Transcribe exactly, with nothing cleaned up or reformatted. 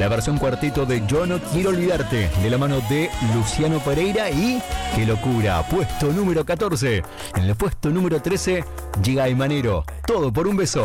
la versión cuarteto de Yo no quiero olvidarte, de la mano de Luciano Pereira y ¡qué locura! Puesto número catorce. En el puesto número trece llega Aymanero, Todo por un beso.